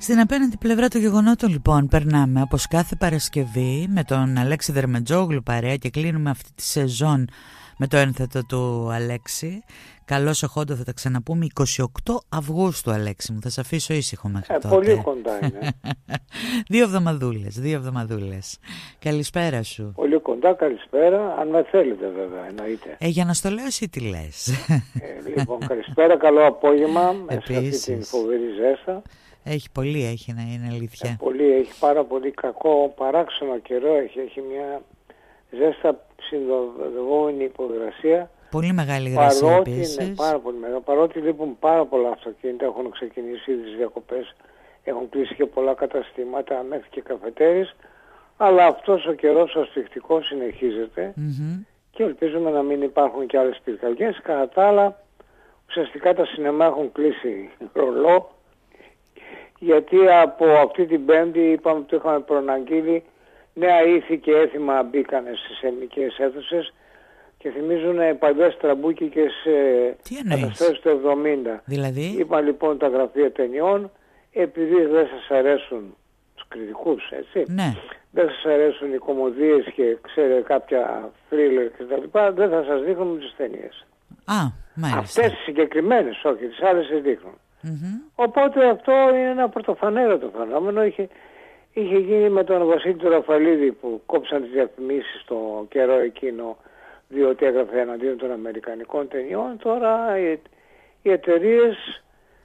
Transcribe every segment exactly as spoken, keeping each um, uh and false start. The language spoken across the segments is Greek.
Στην απέναντι πλευρά των γεγονότων λοιπόν περνάμε όπως κάθε Παρασκευή με τον Αλέξη Δερμετζόγλου παρέα και κλείνουμε αυτή τη σεζόν με το ένθετο του Αλέξη. Καλό σε χόντο, θα τα ξαναπούμε εικοστή ογδόη Αυγούστου, Αλέξη μου. Θα σε αφήσω ήσυχο μέχρι ε, τότε. Πολύ κοντά είναι. Δύο εβδομαδούλες, δύο εβδομαδούλες. Καλησπέρα σου. Πολύ κοντά, καλησπέρα. Αν με θέλετε βέβαια, εννοείται. Ε, για να στο λέω εσύ τι λες. Ε, λοιπόν, καλησπέρα, καλό απόγευμα. Επίσης. Σε αυτή την φοβερή ζέστα. Έχει πολύ, έχει να είναι αλήθεια. Ε, πολύ, έχει πάρα πολύ κακό, παράξενο καιρό. Έχει, έχει μια ζέστα συνοδευόμενη υπογρασία. Πολύ μεγάλη υγρασία επίσης. Είναι πάρα πολύ μεγάλη. Παρότι λείπουν πάρα πολλά αυτοκίνητα, έχουν ξεκινήσει ήδη τις διακοπές, έχουν κλείσει και πολλά καταστήματα μέχρι και καφετέρειες, αλλά αυτός ο καιρός ο ασφιχτικός συνεχίζεται mm-hmm. και ελπίζουμε να μην υπάρχουν και άλλες πυρκαγιές. Κατά τα άλλα, ουσιαστικά τα σινεμά έχουν κλείσει ρολό, γιατί από αυτή την Πέμπτη είπαμε ότι είχαμε προαναγγείλει νέα ήθη και έθιμα μπήκανε στις ελληνικές αίθουσες και θυμίζουν παλιές τραμπούκικες καταστρώσεις του εβδομήντα. Δηλαδή? Είπα λοιπόν τα γραφεία ταινιών, επειδή δεν σας αρέσουν τους κριτικούς, έτσι. Ναι. Δεν σας αρέσουν οι κωμωδίες και ξέρετε κάποια thriller και τα λοιπά, δεν θα σας δείχνουν τις ταινίες. Α, μάλιστα. Αυτές τις συγκεκριμένες, όχι, τις άλλες τις δείχνουν. Mm-hmm. Οπότε αυτό είναι ένα πρωτοφανέρωτο φαινόμενο. Είχε, είχε γίνει με τον Βασίλη του Ραφαλίδη που κόψαν τις διαφημίσεις στο καιρό εκείνο, διότι έγραφε εναντίον των αμερικανικών ταινιών. Τώρα οι, οι εταιρείες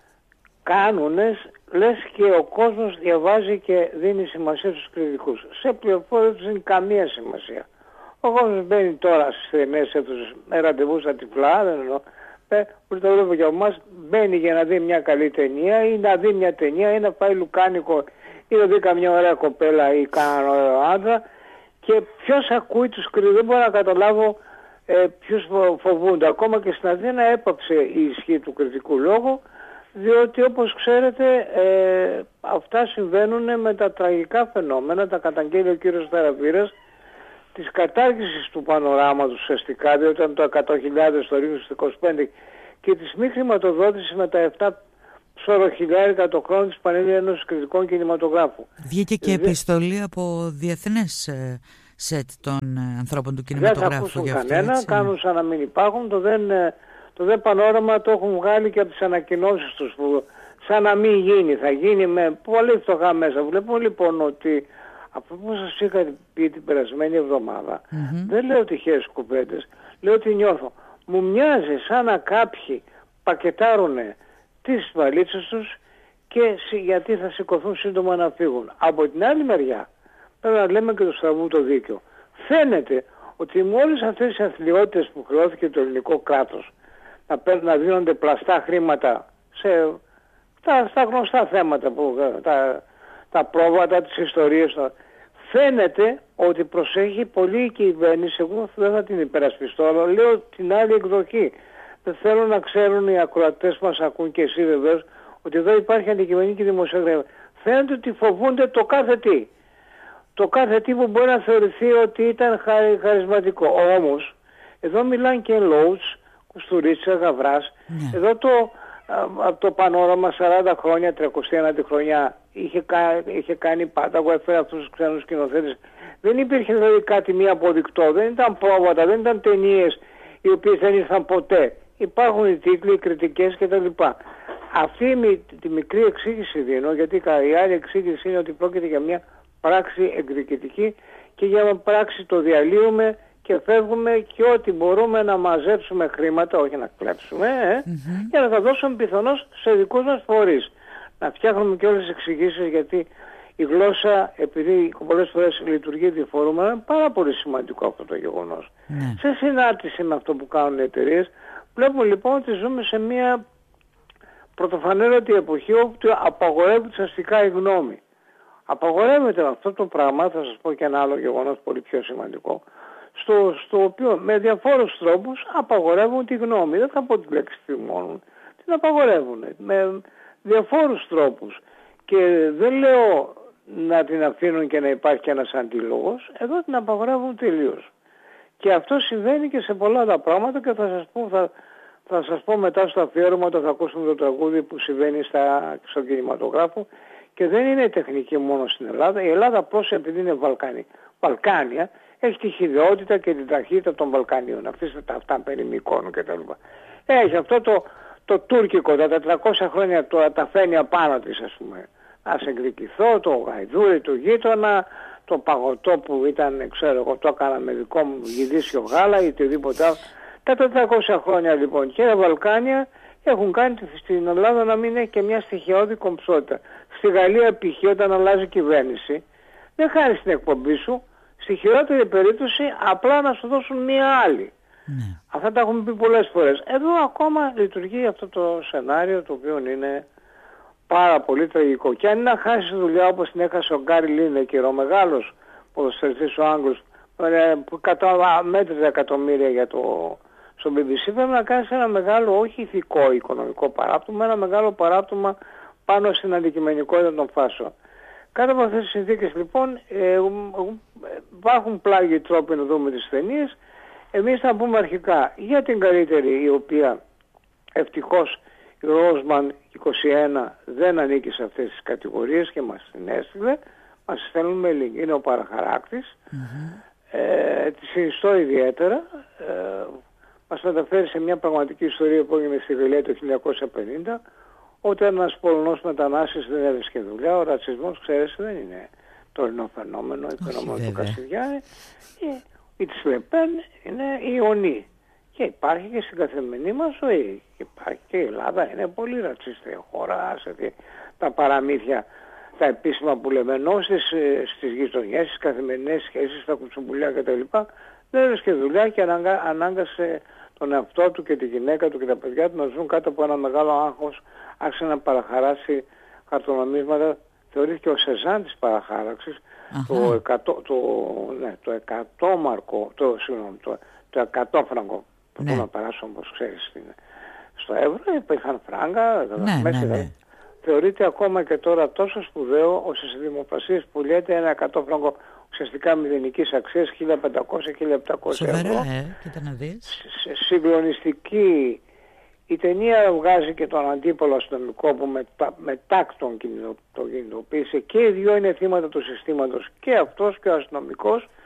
κάνουνες, λες και ο κόσμος διαβάζει και δίνει σημασία στους κριτικούς. Σε πληροφόρηση δεν τους δίνει καμία σημασία. Ο κόσμος μπαίνει τώρα στις ταινίες αίθουσες με ραντεβού στα τυφλά, δεν εννοώ, που το βλέπω για εμάς, μπαίνει για να δει μια καλή ταινία ή να δει μια ταινία ή να πάει λουκάνικο ή να δει καμιά ωραία κοπέλα ή κανένα ωραίο άντρα. Και ποιος ακούει τους κριτικούς, δεν μπορώ να καταλάβω ε, ποιους φοβούνται. Ακόμα και στην Αθήνα έπαψε η ισχύ του κριτικού λόγου, διότι όπως ξέρετε ε, αυτά συμβαίνουν με τα τραγικά φαινόμενα, τα καταγγέλει ο κύριος Ταραβίρας, της κατάργησης του πανοράματος ουσιαστικά, διότι ήταν το εκατό χιλιάδες το ρίχνει στο είκοσι πέντε, και της μη χρηματοδότησης με τα επτά ψωροχιλιάρικα το χρόνο της Πανελλήνιας Ένωσης Κριτικών Κινηματογράφου. Βγήκε και Δι... επιστολή από διεθνές ε, σετ των ε, ανθρώπων του κινηματογράφου. Δεν θα ακούσουν αυτό, κανένα, έτσι, κάνουν σαν να μην υπάρχουν. Το δεν, το δεν πανόραμα το έχουν βγάλει και από τις ανακοινώσεις τους, που σαν να μην γίνει. Θα γίνει με πολύ φτωχά μέσα. Βλέπω λοιπόν ότι αυτό που σας είχα πει την περασμένη εβδομάδα, mm-hmm. δεν λέω τυχαίες κουβέντες, λέω ότι νιώθω. Μου μοιάζει σαν να κάποιοι πακετάρουν τις βαλίτσες τους και γιατί θα σηκωθούν σύντομα να φύγουν. Από την άλλη μεριά, πρέπει να λέμε και το στραβού το δίκιο. Φαίνεται ότι με όλες αυτές τις αθλιότητες που χρεώθηκε το ελληνικό κράτος, να, να δίνονται πλαστά χρήματα σε, τα, στα γνωστά θέματα, που, τα, τα πρόβατα, τις ιστορίες, φαίνεται ότι προσέχει πολύ η κυβέρνηση. Εγώ δεν θα την υπερασπιστώ, αλλά λέω την άλλη εκδοχή. Δεν θέλω να ξέρουν οι ακροατές μας, ακούν και εσύ βεβαίως, ότι εδώ υπάρχει αντικειμενική δημοσιογραφία. Φαίνεται ότι φοβούνται το κάθε τι. Το κάθε τι που μπορεί να θεωρηθεί ότι ήταν χαρι, χαρισματικό. Όμως, εδώ μιλάνε και Λόουτς, Κουστουρίτσα, Γαβράς. Yeah. Εδώ το, α, το πανόραμα σαράντα χρόνια, τριακοστή ένατη χρονιά, είχε, είχε κάνει πάντα, εγώ έφερα αυτούς τους ξένους σκηνοθέτες. Δεν υπήρχε δηλαδή κάτι μη αποδεικτό, δεν ήταν πρόβατα, δεν ήταν ταινίες οι οποίες δεν ήρθαν ποτέ. Υπάρχουν οι τίτλοι, οι κριτικές κτλ. Αυτή τη μικρή εξήγηση δίνω, γιατί η άλλη εξήγηση είναι ότι πρόκειται για μια πράξη εκδικητική και για μια πράξη το διαλύουμε και φεύγουμε και ό,τι μπορούμε να μαζέψουμε χρήματα, όχι να κλέψουμε, ε, mm-hmm. για να τα δώσουμε πιθανώς σε δικούς μας φορείς. Να φτιάχνουμε και όλες τις εξηγήσεις, γιατί η γλώσσα, επειδή πολλές φορές λειτουργεί διφορούμενα, είναι πάρα πολύ σημαντικό αυτό το γεγονός. Mm. Σε συνάρτηση με αυτό που κάνουν οι εταιρείες, βλέπουμε λοιπόν ότι ζούμε σε μια πρωτοφανέρωτη εποχή όπου απαγορεύεται αστικά η γνώμη. Απαγορεύεται αυτό το πράγμα, θα σας πω και ένα άλλο γεγονός πολύ πιο σημαντικό, στο, στο οποίο με διαφόρους τρόπους απαγορεύουν τη γνώμη. Δεν θα πω τη λέξη φημώνουν, την απαγορεύουν με διαφόρους τρόπους. Και δεν λέω να την αφήνουν και να υπάρχει ένας αντίλογος, εδώ την απαγορεύουν τελείως. Και αυτό συμβαίνει και σε πολλά τα πράγματα και θα σας πω, θα, θα σας πω μετά στο αφιέρωμα όταν θα ακούσουμε το τραγούδι που συμβαίνει στα, στον κινηματογράφο Και δεν είναι τεχνική μόνο στην Ελλάδα. Η Ελλάδα απλώς επειδή είναι Βαλκάνη, Βαλκάνια, έχει τη χυδαιότητα και την ταχύτητα των Βαλκανίων. Αυτές τα αυτά περί Μυκόνου κτλ. Έχει αυτό το, το τουρκικό, τα τετρακόσια χρόνια τώρα τα φαίνει απάνω της, ας πούμε. Να σε εκδικηθώ, το γαϊδούρι του γείτονα, το παγωτό που ήταν, ξέρω εγώ, το έκανα με δικό μου γυδίσιο γάλα ή οτιδήποτε άλλο. Τα τετρακόσια χρόνια λοιπόν και τα Βαλκάνια έχουν κάνει στην Ελλάδα να μην έχει και μια στοιχειώδη κομψότητα. Στη Γαλλία π.χ. όταν αλλάζει κυβέρνηση, δεν χάρη στην εκπομπή σου, στη χειρότερη περίπτωση απλά να σου δώσουν μια άλλη. Ναι. Αυτά τα έχουμε πει πολλές φορές. Εδώ ακόμα λειτουργεί αυτό το σενάριο, το οποίο είναι πάρα πολύ τραγικό. Και αν είναι να χάσει δουλειά όπως την έχασε ο Γκάρι Λίνεκερ, ο μεγάλος ποδοσφαιριστής ο Άγγλος, που μέτρησε εκατομμύρια για το, στο μπι μπι σι, πρέπει να κάνεις ένα μεγάλο, όχι ηθικό οικονομικό παράπτωμα, ένα μεγάλο παράπτωμα πάνω στην αντικειμενικότητα των φάσεων. Κάτω από αυτές τις συνθήκες λοιπόν ε, ε, υπάρχουν πλάγιοι τρόποι να δούμε τις ταινίες. Εμείς θα πούμε αρχικά για την καλύτερη, η οποία ευτυχώς η Ρόσμαν είκοσι ένα δεν ανήκει σε αυτές τις κατηγορίες και μας την έστειλε. Μας στέλνουν link. Είναι ο παραχαράκτης. Mm-hmm. Ε, τη συνιστώ ιδιαίτερα. Ε, μας μεταφέρει σε μια πραγματική ιστορία που έγινε στη Γαλλία το χίλια εννιακόσια πενήντα, όταν ένας Πολωνός μετανάστης δεν έβρισκε δουλειά. Ο ρατσισμός, ξέρεις, δεν είναι τωρινό φαινόμενο, η φαινόμενο του Κασιδιάρη. Η της Λεπέν είναι ιονή. Και υπάρχει και στην καθημερινή μας ζωή. Και υπάρχει και η Ελλάδα είναι πολύ ρατσιστή χώρα. Σε τα παραμύθια, τα επίσημα που λέμε, ενώ στις, στις γειτονιές, στις καθημερινές σχέσεις, στα κουτσουμπουλιά κτλ. Δεν έβρισκε δουλειά και ανάγκα, ανάγκασε τον εαυτό του και τη γυναίκα του και τα παιδιά του να ζουν κάτω από ένα μεγάλο άγχος. Άρχισε να παραχαράσει χαρτονομίσματα. Θεωρήθηκε ο Σεζάν της παραχάραξης. Το εκατό, το, ναι, το εκατόμαρκο, το, συγγνώμη, το, το εκατόφραγκο που ναι. να περάσουν, όπως ξέρεις, στο ευρώ, υπήρχαν φράγκα, ναι, μέσα, ναι, ναι. Θεωρείται ακόμα και τώρα τόσο σπουδαίο ώστε σε δημοπρασίες που λέτε ένα εκατόφραγκο ουσιαστικά μηδενικής αξίας χίλια πεντακόσια με χίλια επτακόσια ευρώ. Σοβαρά, ε, κοίτα να δεις. Συγκλονιστική. Η ταινία βγάζει και τον αντίπολο αστυνομικό που με, με τάκτ τον κινητοποίησε και οι δυο είναι θύματα του συστήματος, και αυτός και ο αστυνομικός.